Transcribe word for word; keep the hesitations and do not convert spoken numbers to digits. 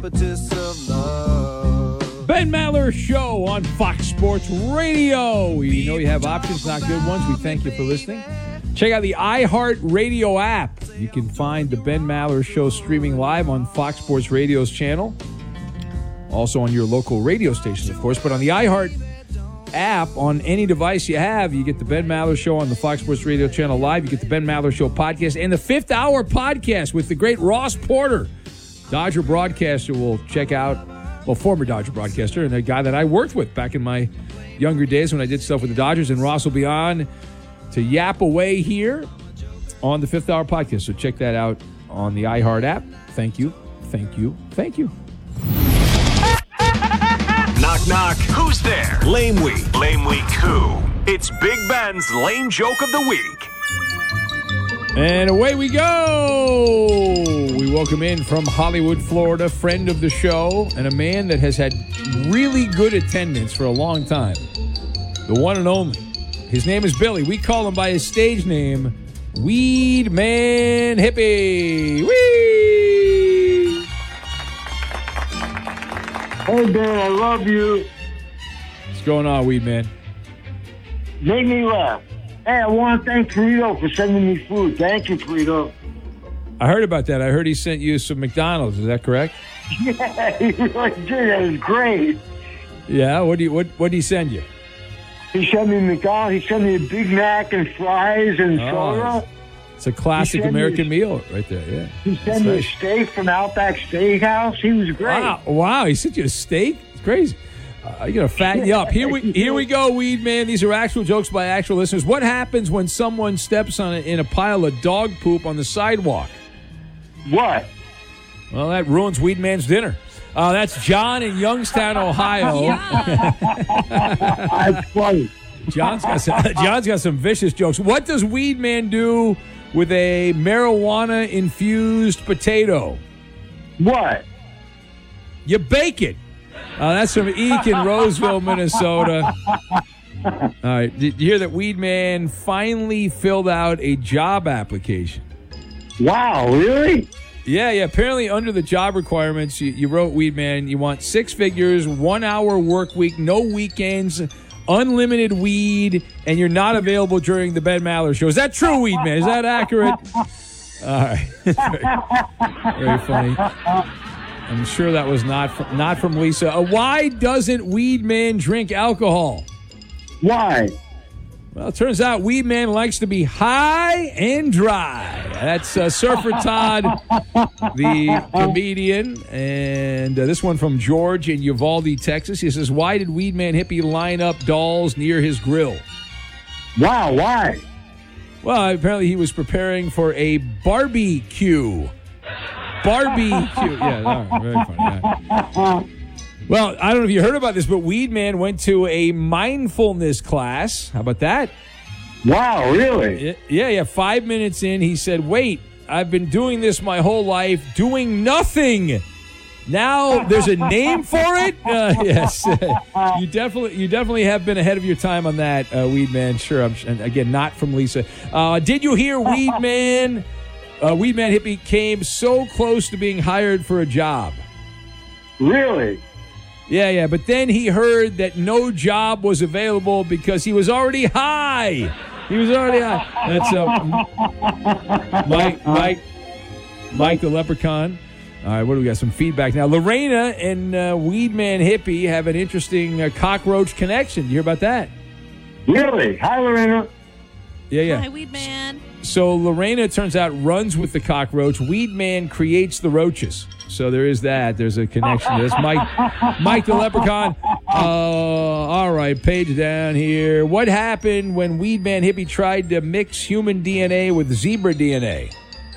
impetus of love. Ben Maller Show on Fox Sports Radio. We know you have options, not good ones. We thank you for listening. Check out the iHeartRadio app. You can find the Ben Maller Show streaming live on Fox Sports Radio's channel. Also on your local radio stations, of course. But on the iHeart app, on any device you have, you get the Ben Maller Show on the Fox Sports Radio channel live. You get the Ben Maller Show podcast and the Fifth Hour podcast with the great Ross Porter, Dodger broadcaster. We'll check out, well, former Dodger broadcaster and a guy that I worked with back in my younger days when I did stuff with the Dodgers. And Ross will be on to yap away here on the Fifth Hour podcast. So check that out on the iHeart app. Thank you, thank you, thank you. Knock, knock. Who's there? Lame Week. Lame Week who? It's Big Ben's Lame Joke of the Week. And away we go. We welcome in from Hollywood, Florida, friend of the show, and a man that has had really good attendance for a long time. The one and only. His name is Billy. We call him by his stage name, Weed Man Hippie. Whee! Hey, Ben, I love you. What's going on, Weed Man? Make me laugh. Hey, I want to thank Frito for sending me food. Thank you, Frito. I heard about that. I heard he sent you some McDonald's. Is that correct? Yeah, he really did. That was great. Yeah? What do you what what did he send you? He sent me McDonald's. He sent me a Big Mac and fries and Oh, soda. It's a classic He sent me- American meal right there, yeah. He That's sent me a right. steak from Outback Steakhouse. He was great. Wow, wow, he sent you a steak? It's crazy. Uh, you're going to fatten you up. Here we here we go, Weed Man. These are actual jokes by actual listeners. What happens when someone steps on a, in a pile of dog poop on the sidewalk? What? Well, that ruins Weed Man's dinner. Uh, that's John in Youngstown, Ohio. That's funny. John's got some, John's got some vicious jokes. What does Weed Man do with a marijuana-infused potato? What? You bake it. Uh, that's from Eek in Roseville, Minnesota. All right. Did you hear that Weed Man finally filled out a job application? Wow, really? Yeah, yeah. Apparently, under the job requirements, you, you wrote, Weed Man, you want six figures, one-hour work week, no weekends, unlimited weed, and you're not available during the Ben Maller Show. Is that true, Weed Man? Is that accurate? All right. very, very funny. I'm sure that was not from, not from Lisa. Uh, why doesn't Weed Man drink alcohol? Why? Well, it turns out Weed Man likes to be high and dry. That's uh, Surfer Todd, the comedian. And uh, this one from George in Uvalde, Texas. He says, why did Weed Man Hippie line up dolls near his grill? Wow, why? Well, apparently he was preparing for a barbecue. Barbecue. Yeah, all right, very funny. All right. Well, I don't know if you heard about this, but Weed Man went to a mindfulness class. How about that? Wow, really? Yeah, yeah. Five minutes in, he said, wait, I've been doing this my whole life, doing nothing. Now there's a name for it? Uh, yes. you definitely you definitely have been ahead of your time on that, uh, Weed Man. Sure. I'm, and again, not from Lisa. Uh, did you hear Weed Man? Uh, Weed Man Hippie came so close to being hired for a job. Really? Yeah, yeah. But then he heard that no job was available because he was already high. He was already high. That's uh, Mike, Mike, Mike the Leprechaun. All right, what do we got? Some feedback now. Lorena and uh, Weed Man Hippie have an interesting uh, cockroach connection. You hear about that? Really? Hi, Lorena. Yeah, yeah. Hi, Weed Man. So Lorena, it turns out, runs with the cockroach. Weed Man creates the roaches. So there is that. There's a connection. There's Mike, Mike the Leprechaun. Uh, all right, page down here. What happened when Weed Man Hippie tried to mix human D N A with zebra D N A?